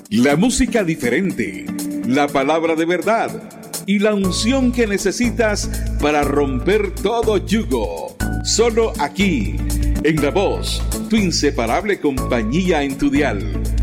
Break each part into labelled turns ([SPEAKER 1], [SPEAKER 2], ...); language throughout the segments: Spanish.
[SPEAKER 1] La música diferente, la palabra de verdad y la unción que necesitas para romper todo yugo. Solo aquí, en La Voz, tu inseparable compañía en tu dial.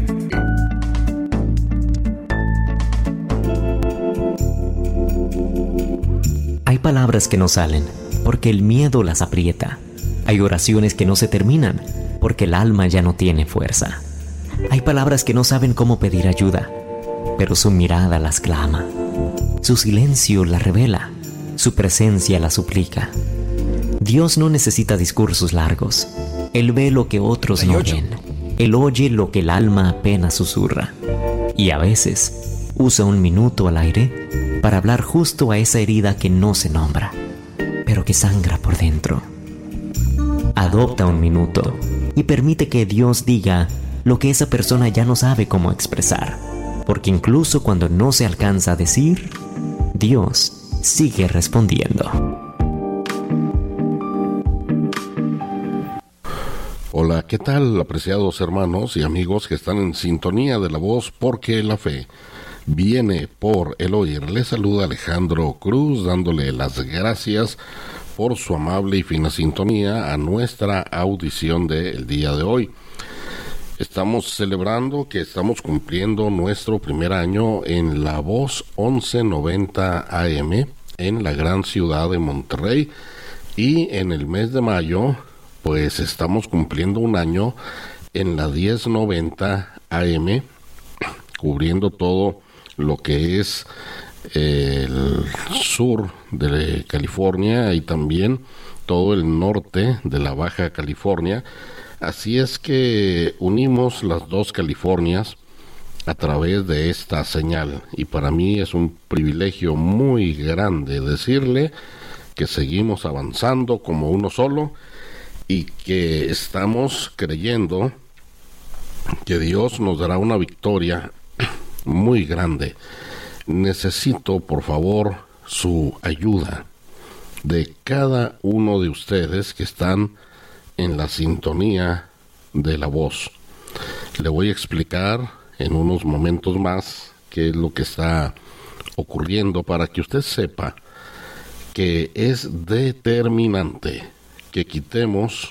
[SPEAKER 2] Hay palabras que no salen porque el miedo las aprieta. Hay oraciones que no se terminan porque el alma ya no tiene fuerza. Hay palabras que no saben cómo pedir ayuda, pero su mirada las clama. Su silencio la revela, su presencia la suplica. Dios no necesita discursos largos. Él ve lo que otros no ven. Él oye lo que el alma apenas susurra. Y a veces usa un minuto al aire para hablar justo a esa herida que no se nombra, pero que sangra por dentro. Adopta un minuto y permite que Dios diga lo que esa persona ya no sabe cómo expresar, porque incluso cuando no se alcanza a decir, Dios sigue respondiendo.
[SPEAKER 3] Hola, ¿qué tal, apreciados hermanos y amigos que están en sintonía de La Voz? Porque la fe viene por el oír. Les saluda Alejandro Cruz, dándole las gracias por su amable y fina sintonía a nuestra audición del día de hoy. Estamos celebrando que estamos cumpliendo nuestro primer año en La Voz 1190 AM en la gran ciudad de Monterrey, y en el mes de mayo pues estamos cumpliendo un año en la 1090 AM, cubriendo todo lo que es el sur de California y también todo el norte de la Baja California. Así es que unimos las dos Californias a través de esta señal, y para mí es un privilegio muy grande decirle que seguimos avanzando como uno solo y que estamos creyendo que Dios nos dará una victoria muy grande. Necesito, por favor, su ayuda de cada uno de ustedes que están en la sintonía de La Voz. Le voy a explicar en unos momentos más qué es lo que está ocurriendo para que usted sepa que es determinante que quitemos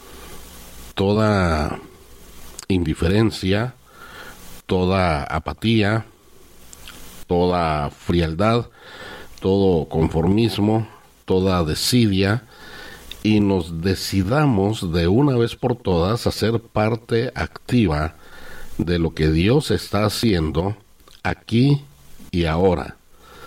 [SPEAKER 3] toda indiferencia, toda apatía, toda frialdad, todo conformismo, toda desidia, y nos decidamos de una vez por todas a ser parte activa de lo que Dios está haciendo aquí y ahora.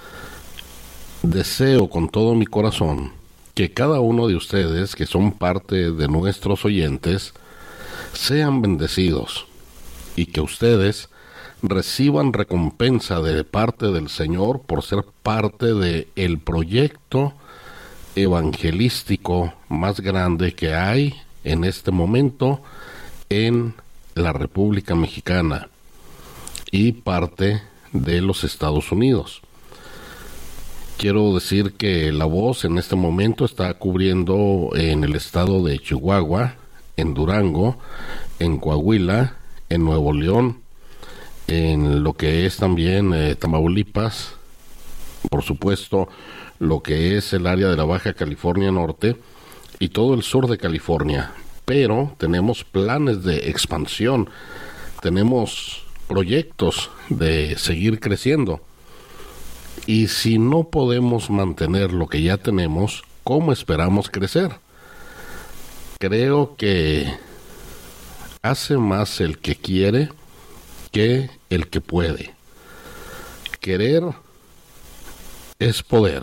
[SPEAKER 3] Deseo con todo mi corazón que cada uno de ustedes que son parte de nuestros oyentes sean bendecidos, y que ustedes reciban recompensa de parte del Señor por ser parte de el proyecto evangelístico más grande que hay en este momento en la República Mexicana y parte de los Estados Unidos. Quiero decir que La Voz en este momento está cubriendo en el estado de Chihuahua, en Durango, en Coahuila, en Nuevo León, en lo que es también Tamaulipas, por supuesto, lo que es el área de la Baja California Norte y todo el sur de California. Pero tenemos planes de expansión, tenemos proyectos de seguir creciendo. Y si no podemos mantener lo que ya tenemos, ¿cómo esperamos crecer? Creo que hace más el que quiere que el que puede. Querer es poder.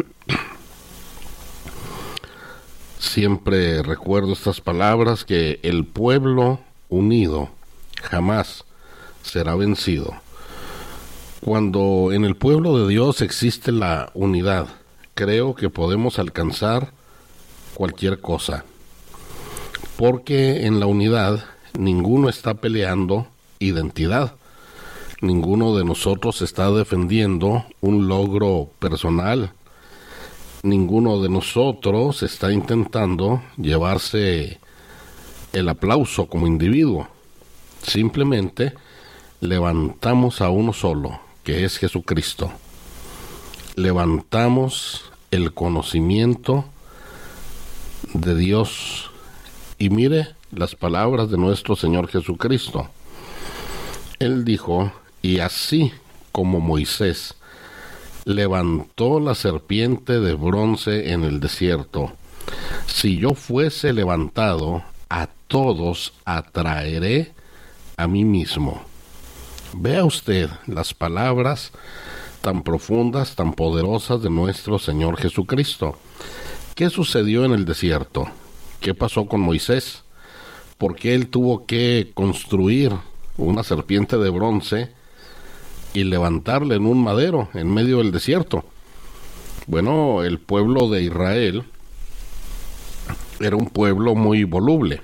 [SPEAKER 3] Siempre recuerdo estas palabras, que el pueblo unido jamás será vencido. Cuando en el pueblo de Dios existe la unidad, creo que podemos alcanzar cualquier cosa. Porque en la unidad ninguno está peleando identidad. Ninguno de nosotros está defendiendo un logro personal. Ninguno de nosotros está intentando llevarse el aplauso como individuo. Simplemente levantamos a uno solo, que es Jesucristo. Levantamos el conocimiento de Dios. Y mire las palabras de nuestro Señor Jesucristo. Él dijo, y así como Moisés levantó la serpiente de bronce en el desierto, si yo fuese levantado, a todos atraeré a mí mismo. Vea usted las palabras tan profundas, tan poderosas de nuestro Señor Jesucristo. ¿Qué sucedió en el desierto? ¿Qué pasó con Moisés? ¿Por qué él tuvo que construir una serpiente de bronce y levantarla en un madero en medio del desierto? Bueno, el pueblo de Israel era un pueblo muy voluble.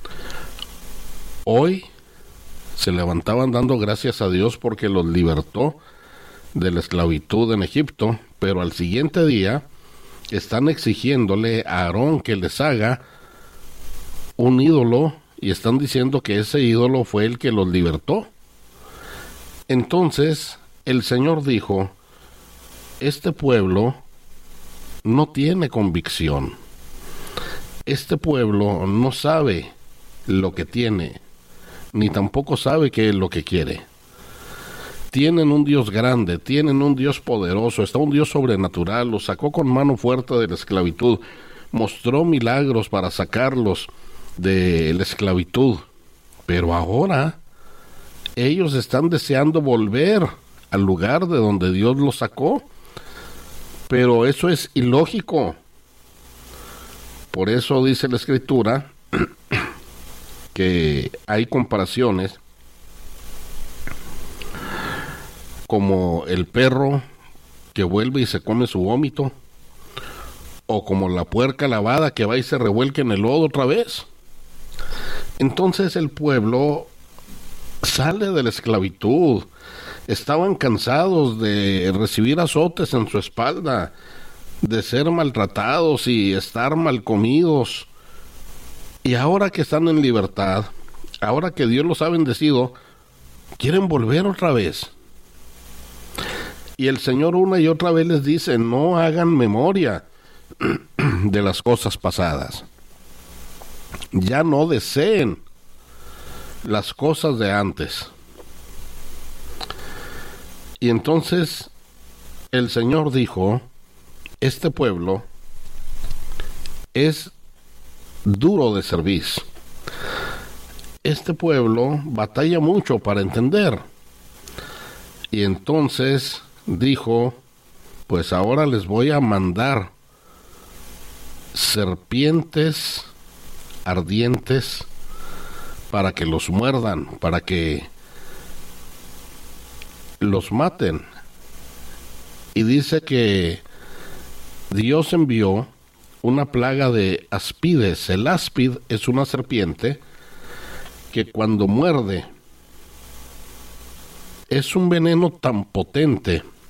[SPEAKER 3] Hoy se levantaban dando gracias a Dios porque los libertó de la esclavitud en Egipto, pero al siguiente día están exigiéndole a Aarón que les haga un ídolo y están diciendo que ese ídolo fue el que los libertó. Entonces el Señor dijo, este pueblo no tiene convicción, este pueblo no sabe lo que tiene, ni tampoco sabe qué es lo que quiere. Tienen un Dios grande, tienen un Dios poderoso, está un Dios sobrenatural, los sacó con mano fuerte de la esclavitud, mostró milagros para sacarlos de la esclavitud, pero ahora ellos están deseando volver al lugar de donde Dios los sacó, pero eso es ilógico. Por eso dice la Escritura que hay comparaciones como el perro que vuelve y se come su vómito, o como la puerca lavada que va y se revuelca en el lodo otra vez. Entonces el pueblo sale de la esclavitud, estaban cansados de recibir azotes en su espalda, de ser maltratados y estar mal comidos, y ahora que están en libertad, ahora que Dios los ha bendecido, quieren volver otra vez. Y el Señor una y otra vez les dice, no hagan memoria de las cosas pasadas. Ya no deseen las cosas de antes. Y entonces el Señor dijo, este pueblo es duro de servir. Este pueblo batalla mucho para entender. Y entonces dijo, pues ahora les voy a mandar serpientes ardientes para que los muerdan, para que los maten. Y dice que Dios envió una plaga de aspides. El áspid es una serpiente que cuando muerde es un veneno tan potente